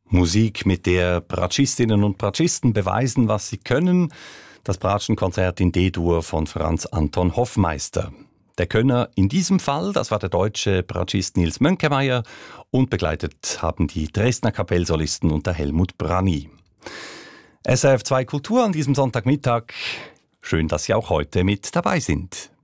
Musik, mit der Bratschistinnen und Bratschisten beweisen, was sie können. Das Bratschenkonzert in D-Dur von Franz Anton Hoffmeister. Der Könner in diesem Fall, das war der deutsche Bratschist Nils Mönkemeyer, und begleitet haben die Dresdner Kapellsolisten unter Helmut Branny. SRF 2 Kultur an diesem Sonntagmittag. Schön, dass Sie auch heute mit dabei sind.